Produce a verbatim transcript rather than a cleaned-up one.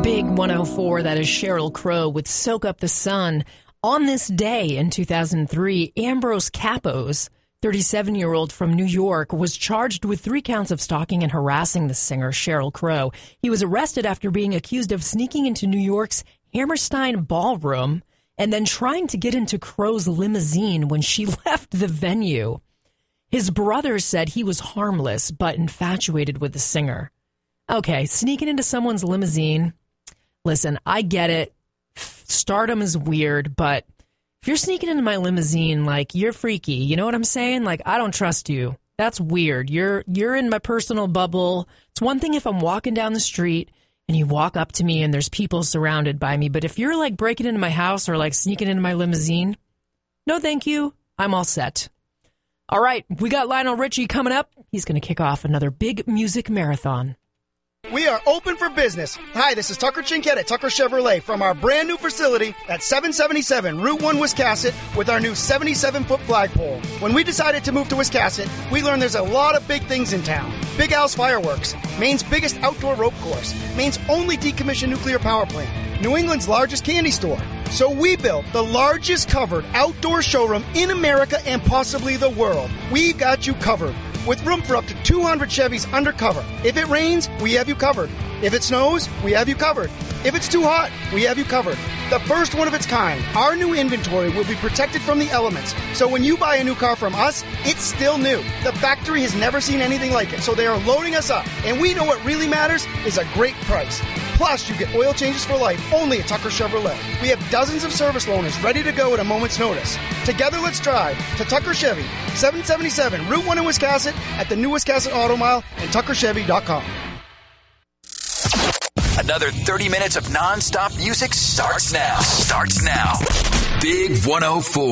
Big one oh four, that is Sheryl Crow with Soak Up the Sun. On this day in two thousand three, Ambrose Capos, thirty-seven-year-old from New York, was charged with three counts of stalking and harassing the singer Sheryl Crow. He was arrested after being accused of sneaking into New York's Hammerstein Ballroom and then trying to get into Crow's limousine when she left the venue. His brother said he was harmless but infatuated with the singer. Okay, sneaking into someone's limousine. Listen, I get it. Stardom is weird, but if you're sneaking into my limousine, like, you're freaky. You know what I'm saying? Like, I don't trust you. That's weird. You're you're in my personal bubble. It's one thing if I'm walking down the street and you walk up to me and there's people surrounded by me, but if you're, like, breaking into my house or, like, sneaking into my limousine, no thank you. I'm all set. All right, we got Lionel Richie coming up. He's going to kick off another big music marathon. We are open for business. Hi, this is Tucker Chinkett at Tucker Chevrolet from our brand new facility at seven seventy-seven Route one Wiscasset with our new seventy-seven foot flagpole. When we decided to move to Wiscasset, we learned there's a lot of big things in town. Big Al's Fireworks, Maine's biggest outdoor rope course, Maine's only decommissioned nuclear power plant, New England's largest candy store. So we built the largest covered outdoor showroom in America and possibly the world. We've got you covered, with room for up to two hundred Chevys undercover. If it rains, we have you covered. If it snows, we have you covered. If it's too hot, we have you covered. The first one of its kind, our new inventory will be protected from the elements. So when you buy a new car from us, it's still new. The factory has never seen anything like it, so they are loading us up. And we know what really matters is a great price. Plus, you get oil changes for life only at Tucker Chevrolet. We have dozens of service loaners ready to go at a moment's notice. Together, let's drive to Tucker Chevy, seven seventy-seven Route one in Wiscasset, at the new Wiscasset Auto Mile, and tucker chevy dot com. Another thirty minutes of non-stop music starts now. Starts now. Big one oh four.